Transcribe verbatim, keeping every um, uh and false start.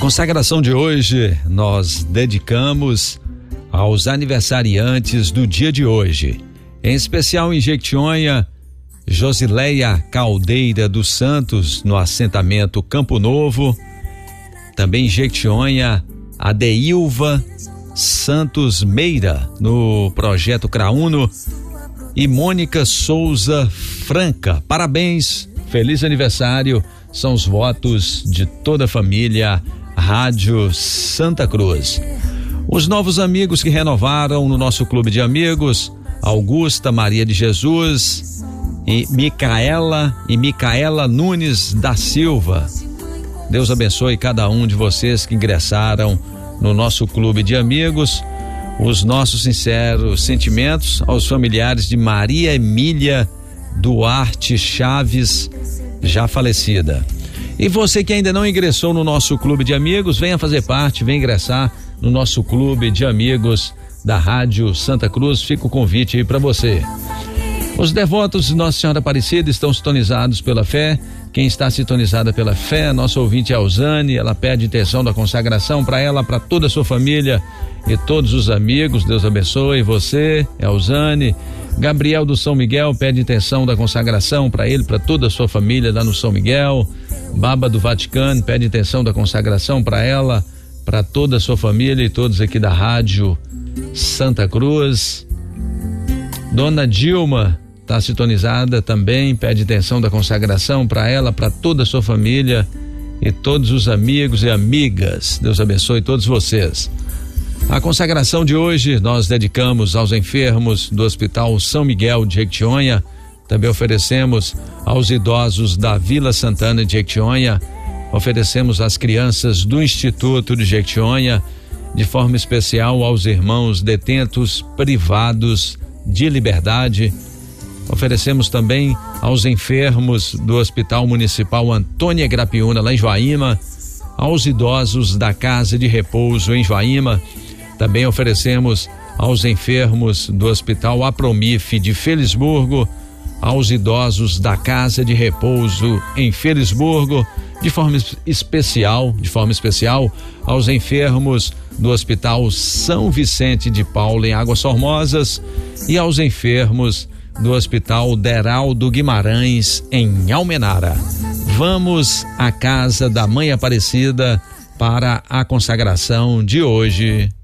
consagração de hoje nós dedicamos aos aniversariantes do dia de hoje, em especial em Jequitinhonha, Josileia Caldeira dos Santos, no assentamento Campo Novo. Também em Jequitinhonha, Adeilva Santos Meira, no projeto Crauno, e Mônica Souza Franca. Parabéns, feliz aniversário, são os votos de toda a família Rádio Santa Cruz. Os novos amigos que renovaram no nosso clube de amigos: Augusta Maria de Jesus e Micaela e Micaela Nunes da Silva. Deus abençoe cada um de vocês que ingressaram no nosso clube de amigos. Os nossos sinceros sentimentos aos familiares de Maria Emília Duarte Chaves, já falecida. E você que ainda não ingressou no nosso clube de amigos, venha fazer parte, venha ingressar no nosso clube de amigos da Rádio Santa Cruz. Fica o convite aí para você. Os devotos de Nossa Senhora Aparecida estão sintonizados pela fé. Quem está sintonizada pela fé, nossa ouvinte é a Alzane, ela pede intenção da consagração para ela, para toda a sua família e todos os amigos. Deus abençoe você, é a Alzane. Gabriel do São Miguel pede intenção da consagração para ele, para toda a sua família lá no São Miguel. Baba do Vaticano pede intenção da consagração para ela, para toda a sua família e todos aqui da Rádio Santa Cruz. Dona Dilma está sintonizada também, pede intenção da consagração para ela, para toda a sua família e todos os amigos e amigas. Deus abençoe todos vocês. A consagração de hoje nós dedicamos aos enfermos do Hospital São Miguel de Jequitinhonha. Também oferecemos aos idosos da Vila Santana de Jequitinhonha. Oferecemos às crianças do Instituto de Jequitinhonha, de forma especial aos irmãos detentos privados de liberdade. Oferecemos também aos enfermos do Hospital Municipal Antônia Grapiúna, lá em Joaíma, aos idosos da Casa de Repouso em Joaíma. Também oferecemos aos enfermos do Hospital Apromif de Felisburgo, aos idosos da Casa de Repouso em Felisburgo, de forma especial, de forma especial aos enfermos do Hospital São Vicente de Paulo em Águas Formosas e aos enfermos do Hospital Deraldo Guimarães em Almenara. Vamos à casa da Mãe Aparecida para a consagração de hoje.